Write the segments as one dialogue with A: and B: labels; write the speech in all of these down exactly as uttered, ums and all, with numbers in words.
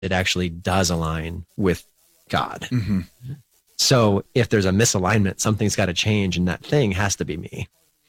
A: it actually does align with God.
B: Mm-hmm.
A: So if there's a misalignment, something's got to change, and that thing has to be me.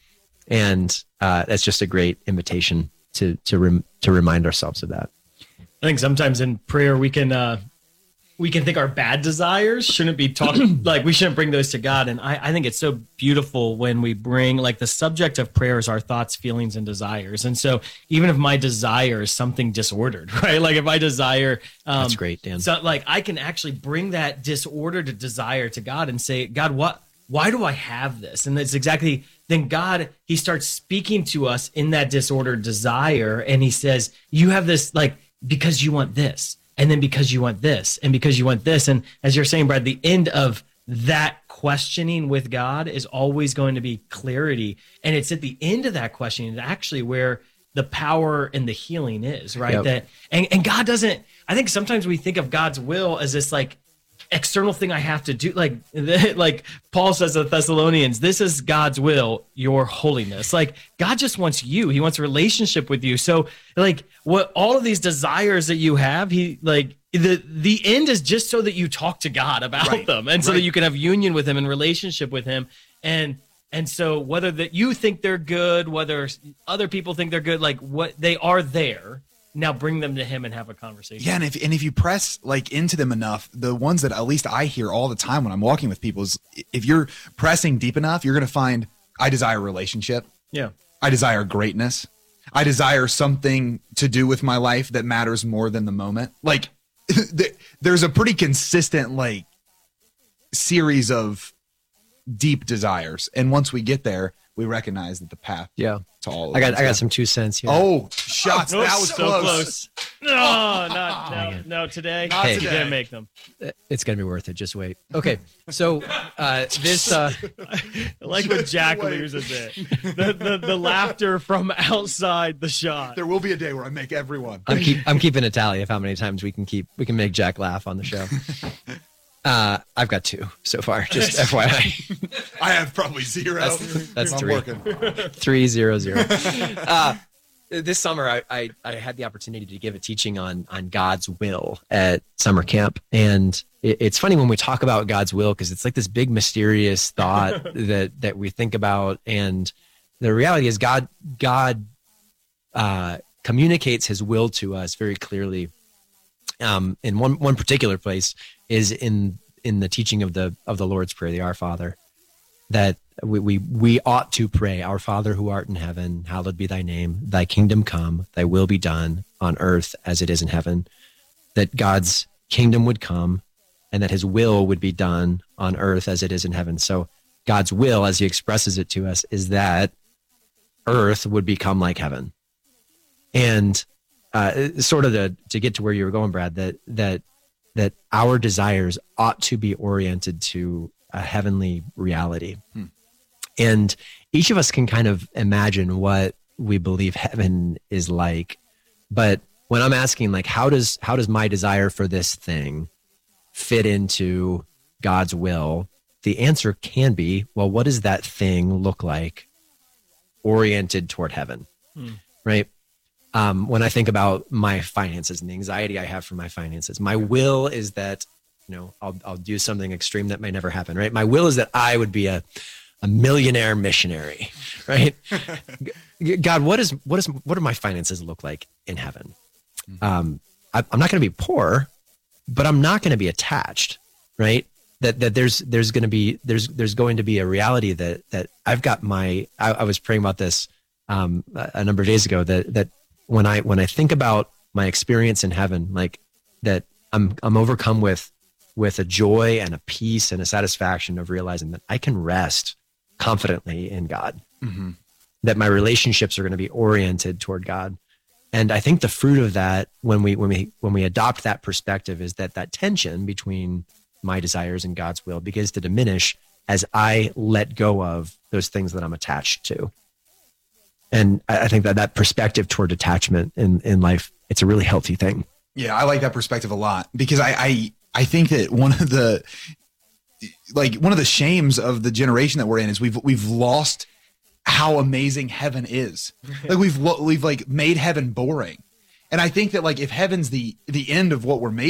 A: And uh, that's just a great invitation to to rem- to remind ourselves of that.
C: I think sometimes in prayer we can uh, we can think our bad desires shouldn't be talked like we shouldn't bring those to God. And I, I think it's so beautiful when we bring, like, the subject of prayer is our thoughts, feelings, and desires. And so even if my desire is something disordered, right? Like if I desire, um,
A: That's great, Dan.
C: So like I can actually bring that disordered desire to God and say, God, what? Why do I have this? And that's exactly, then God, he starts speaking to us in that disordered desire. And he says, you have this, like, because you want this, and then because you want this, and because you want this. And as you're saying, Brad, the end of that questioning with God is always going to be clarity. And it's at the end of that questioning actually where the power and the healing is, right?
A: Yep.
C: That and, and God doesn't, I think sometimes we think of God's will as this like external thing I have to do. Like, like Paul says to the Thessalonians, this is God's will, your holiness. Like God just wants you. He wants a relationship with you. So like what all of these desires that you have, he like the, the end is just so that you talk to God about
B: Right.
C: them. And so
B: Right.
C: that you can have union with him and relationship with him. And, and so whether that you think they're good, whether other people think they're good, like what they are there, now bring them to him and have a conversation.
B: Yeah, and if and if you press like into them enough, the ones that at least I hear all the time when I'm walking with people is if you're pressing deep enough, you're going to find I desire a relationship.
C: Yeah.
B: I desire greatness. I desire something to do with my life that matters more than the moment. Like there's a pretty consistent like series of deep desires, and once we get there, we recognize that the path
A: Yeah.
B: to all of
A: I got
B: them-
A: I got some two cents here.
B: Oh, shots!
C: Oh,
B: that was
C: so
B: close.
C: No, not no, no today.
B: Not
C: You
B: today.
C: didn't make them.
A: It's going to be worth it. Just wait. Okay. So uh, this, uh,
C: I like when Jack
B: Wait.
C: loses it. The, the the laughter from outside the shot.
B: There will be a day where I make everyone.
A: I'm keep I'm keeping a tally of how many times we can keep we can make Jack laugh on the show. Uh, I've got two so far. Just F Y I.
B: I have probably zero.
A: That's- that's
B: I'm
A: three.
B: working.
A: Three zero zero. Uh, this summer, I, I I had the opportunity to give a teaching on on God's will at summer camp, and it, it's funny when we talk about God's will because it's like this big mysterious thought that that we think about, and the reality is God God uh, communicates His will to us very clearly. Um, in one one particular place is in in the teaching of the of the Lord's Prayer, the Our Father, that we, we we ought to pray, Our Father who art in heaven, hallowed be thy name, thy kingdom come, thy will be done on earth as it is in heaven. That God's kingdom would come and that his will would be done on earth as it is in heaven. So God's will, as he expresses it to us, is that earth would become like heaven. And uh, sort of to, to get to where you were going, Brad, that that that our desires ought to be oriented to a heavenly reality.
B: Hmm.
A: And each of us can kind of imagine what we believe heaven is like. But when I'm asking, like, how does how does my desire for this thing fit into God's will? The answer can be, well, what does that thing look like oriented toward heaven?
C: Hmm.
A: Right? Um, when I think about my finances and the anxiety I have for my finances, my will is that, you know, I'll, I'll do something extreme that may never happen, right? My will is that I would be a, a millionaire missionary, right? God, what is, what is, what do my finances look like in heaven? Um, I, I'm not going to be poor, but I'm not going to be attached, right? That, that there's, there's going to be, there's, there's going to be a reality that, that I've got my, I, I was praying about this, um, a, a number of days ago that, that, when I when I think about my experience in heaven, like that I'm I'm overcome with with a joy and a peace and a satisfaction of realizing that I can rest confidently in God,
B: Mm-hmm.
A: that my relationships are going to be oriented toward God. And I think the fruit of that, when we when we when we adopt that perspective, is that that tension between my desires and God's will begins to diminish as I let go of those things that I'm attached to. And I think that that perspective toward detachment in, in life, it's a really healthy thing.
B: Yeah, I like that perspective a lot because I, I I think that one of the like one of the shames of the generation that we're in is we've we've lost how amazing heaven is. Like we've lo- we've like made heaven boring. And I think that like if heaven's the the end of what we're made